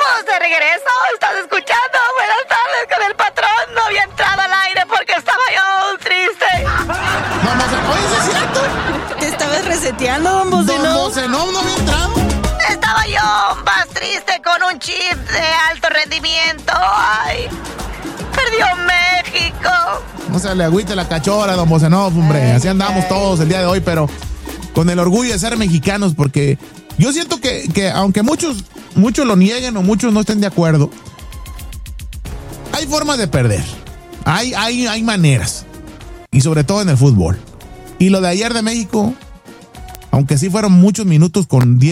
Estamos de regreso, estás escuchando. Buenas tardes con el patrón. No había entrado al aire porque estaba yo triste. Oye, ¿es cierto? ¿Te estabas reseteando, don Bocenov? Don Bocenov no había entrado. Estaba yo más triste con un chip de alto rendimiento. Ay, perdió México. No se le agüite la cachora, don Bocenov, hombre. Así andamos todos el día de hoy, pero con el orgullo de ser mexicanos, porque yo siento que aunque muchos lo nieguen o muchos no estén de acuerdo, hay formas de perder. Hay maneras. Y sobre todo en el fútbol. Y lo de ayer de México, aunque sí fueron muchos minutos con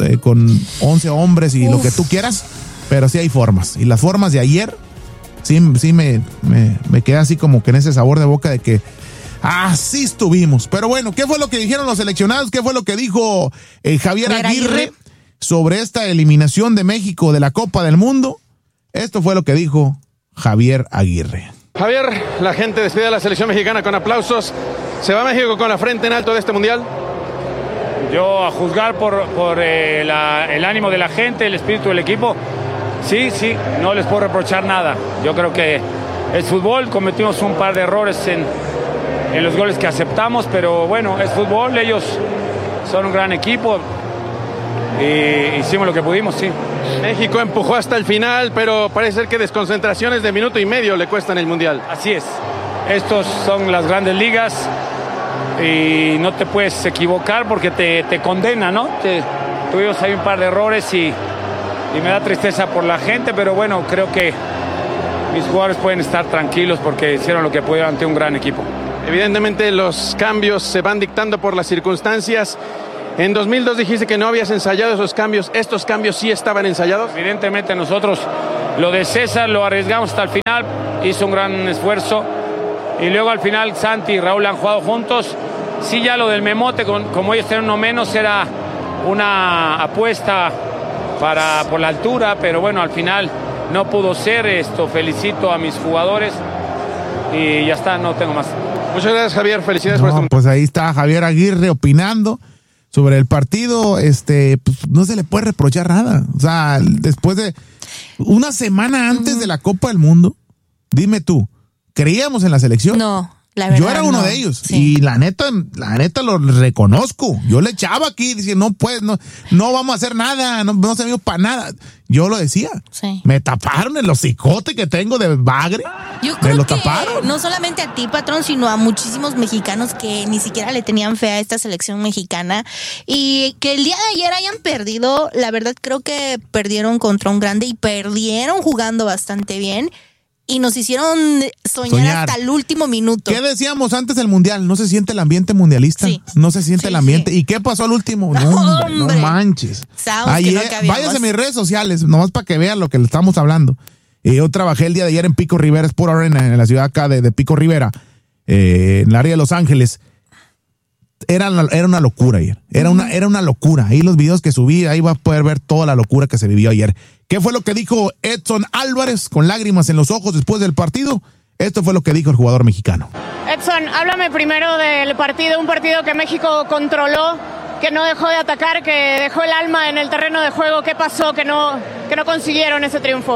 11 hombres y lo que tú quieras, pero sí hay formas. Y las formas de ayer sí me quedé así como que en ese sabor de boca de que así estuvimos. Pero bueno, ¿qué fue lo que dijeron los seleccionados? ¿Qué fue lo que dijo Javier Aguirre sobre esta eliminación de México de la Copa del Mundo? Esto fue lo que dijo Javier Aguirre. Javier, la gente despide a la selección mexicana con aplausos. ¿Se va México con la frente en alto de este mundial? Yo, a juzgar por el ánimo de la gente, el espíritu del equipo, sí, no les puedo reprochar nada. Yo creo que es fútbol, cometimos un par de errores en los goles que aceptamos, pero bueno, es fútbol, ellos son un gran equipo y hicimos lo que pudimos, sí. México empujó hasta el final, pero parece ser que desconcentraciones de minuto y medio le cuestan el mundial. Así es, estos son las grandes ligas y no te puedes equivocar porque te condena, ¿no? Tuvimos ahí un par de errores y me da tristeza por la gente, pero bueno, creo que mis jugadores pueden estar tranquilos porque hicieron lo que pudieron ante un gran equipo. Evidentemente los cambios se van dictando por las circunstancias. En 2002 dijiste que no habías ensayado esos cambios. ¿Estos cambios sí estaban ensayados? Evidentemente nosotros lo de César lo arriesgamos hasta el final, hizo un gran esfuerzo y luego al final Santi y Raúl han jugado juntos. Sí, ya lo del Memote, como ellos tienen uno menos, era una apuesta por la altura, pero bueno, al final no pudo ser. Felicito a mis jugadores y ya está, no tengo más. Muchas gracias, Javier, felicidades por esto. Pues ahí está Javier Aguirre opinando sobre el partido. Pues no se le puede reprochar nada. O sea, después de una semana antes de la Copa del Mundo, dime tú, ¿creíamos en la selección? No, la verdad. Yo era uno de ellos, sí. Y la neta lo reconozco. Yo le echaba aquí, diciendo, no vamos a hacer nada, no se vio para nada. Yo lo decía. Sí. Me taparon el hocicote que tengo de bagre. Yo creo me lo que taparon. no solamente a ti, patrón, sino a muchísimos mexicanos que ni siquiera le tenían fe a esta selección mexicana y que el día de ayer hayan perdido. La verdad creo que perdieron contra un grande y perdieron jugando bastante bien. Y nos hicieron soñar hasta el último minuto. ¿Qué decíamos antes del mundial? No se siente el ambiente mundialista. Sí. No se siente el ambiente. Sí. ¿Y qué pasó al último? No manches. Váyase a mis redes sociales, nomás para que vean lo que le estamos hablando. Yo trabajé el día de ayer en Pico Rivera Sport Arena, en la ciudad acá de Pico Rivera, en el área de Los Ángeles. Era una locura ayer. Era una locura. Ahí los videos que subí, ahí va a poder ver toda la locura que se vivió ayer. ¿Qué fue lo que dijo Edson Álvarez con lágrimas en los ojos después del partido? Esto fue lo que dijo el jugador mexicano. Edson, háblame primero del partido, un partido que México controló, que no dejó de atacar, que dejó el alma en el terreno de juego. ¿Qué pasó que no consiguieron ese triunfo?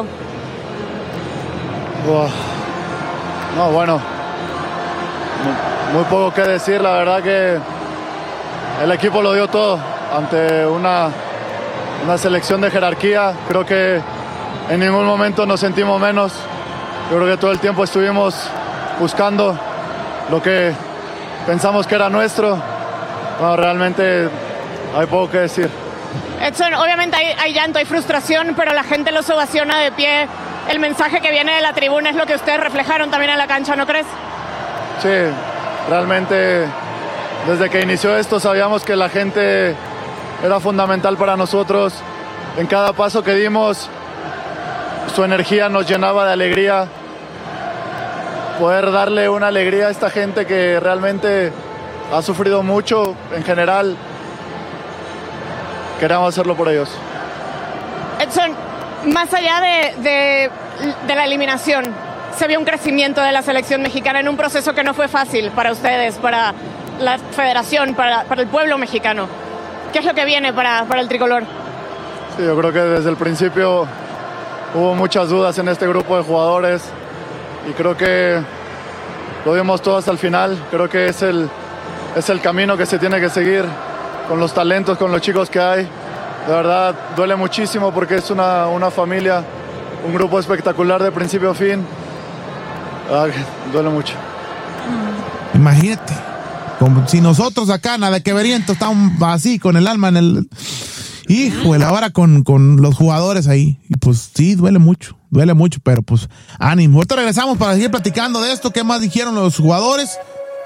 No, bueno, muy poco que decir. La verdad que el equipo lo dio todo ante una selección de jerarquía. Creo que en ningún momento nos sentimos menos. Yo creo que todo el tiempo estuvimos buscando lo que pensamos que era nuestro. Bueno, realmente hay poco que decir. Edson, obviamente hay llanto, hay frustración, pero la gente los ovaciona de pie. El mensaje que viene de la tribuna es lo que ustedes reflejaron también en la cancha, ¿no crees? Sí, realmente desde que inició esto sabíamos que la gente era fundamental para nosotros. En cada paso que dimos, su energía nos llenaba de alegría. Poder darle una alegría a esta gente que realmente ha sufrido mucho en general, queremos hacerlo por ellos. Edson, más allá de la eliminación, se vio un crecimiento de la selección mexicana en un proceso que no fue fácil para ustedes, para la federación, para el pueblo mexicano. ¿Qué es lo que viene para el tricolor? Sí, yo creo que desde el principio hubo muchas dudas en este grupo de jugadores y creo que lo dimos todo hasta el final. Creo que es el camino que se tiene que seguir con los talentos, con los chicos que hay. De verdad, duele muchísimo porque es una familia, un grupo espectacular de principio a fin. Duele mucho. Imagínate, como si nosotros acá, nada que veriento, estamos así, con el alma en el... Híjole, ahora con los jugadores ahí. Y pues sí, duele mucho, pero pues ánimo. Ahorita regresamos para seguir platicando de esto. ¿Qué más dijeron los jugadores?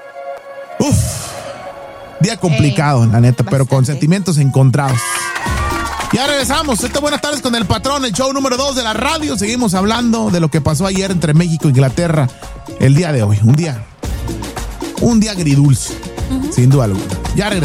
Día complicado, la neta, bastante. Pero con sentimientos encontrados. Ya regresamos. Buenas tardes con El Patrón, el show número 2 de la radio. Seguimos hablando de lo que pasó ayer entre México e Inglaterra el día de hoy. Un día agridulce, sin duda alguna. Ya regresamos.